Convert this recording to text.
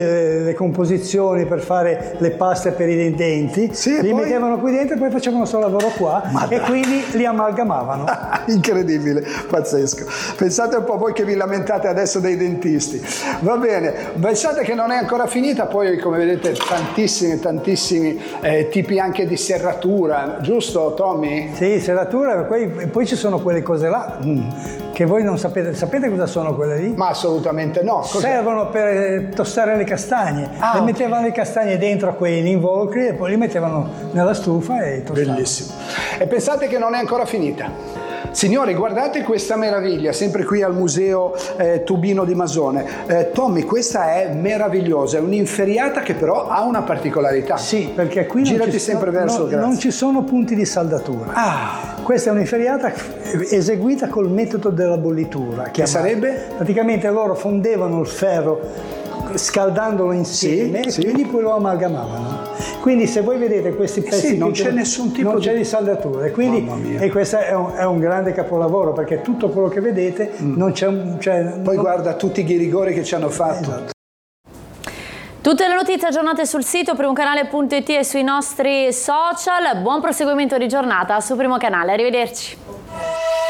le composizioni per fare le paste per i denti, Sì, li poi mettevano qui dentro e poi facevano questo lavoro qua e quindi li amalgamavano. Incredibile, pazzesco. Pensate un po' voi che vi lamentate adesso dei dentisti. Va bene, pensate che non è ancora finita, poi come vedete tantissimi tipi anche di serratura, giusto Tommy? Sì, serratura, poi ci sono quelle cose là che voi non sapete cosa sono quelle lì? Ma assolutamente no. Cos'è? Servono per tostare le castagne. E mettevano le castagne dentro a quegli involucri e poi li mettevano nella stufa e tostavano. Bellissimo. E pensate che non è ancora finita. Signori, guardate questa meraviglia, sempre qui al Museo Tubino di Masone. Tommy, questa è meravigliosa, è un'inferriata che però ha una particolarità. Sì, perché qui non ci sono punti di saldatura. Questa è un'inferriata eseguita col metodo della bollitura. Che sarebbe? Praticamente loro fondevano il ferro scaldandolo insieme e quindi poi lo amalgamavano. Quindi se voi vedete questi pezzi non c'è nessun tipo di saldatura e quindi questo è un grande capolavoro perché tutto quello che vedete non c'è poi guarda tutti i ghirigori che ci hanno fatto. Esatto. Tutte le notizie aggiornate sul sito primocanale.it e sui nostri social. Buon proseguimento di giornata su Primo Canale, arrivederci.